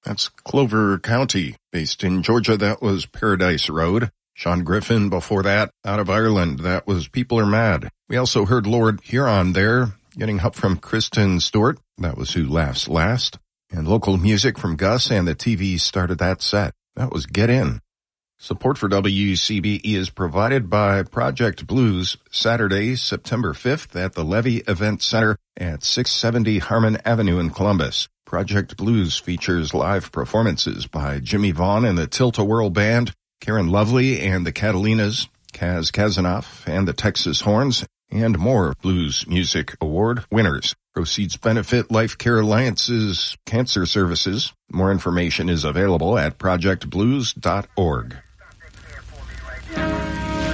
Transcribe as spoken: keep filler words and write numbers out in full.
That's Clover County. Based in Georgia, that was Paradise Road. Sean Griffin before that, out of Ireland, that was People Are Mad. We also heard Lord Huron there, getting help from Kristen Stewart. That was Who Laughs Last. And local music from Gus and the T V started that set. That was Get In. Support for W C B E is provided by Project Blues, Saturday, September fifth at the Levy Event Center at six seventy Harmon Avenue in Columbus. Project Blues features live performances by Jimmy Vaughn and the Tilt-A-Whirl Band, Karen Lovely and the Catalinas, Kaz Kazanoff and the Texas Horns, and more Blues Music Award winners. Proceeds benefit Life Care Alliance's cancer services. More information is available at project blues dot org.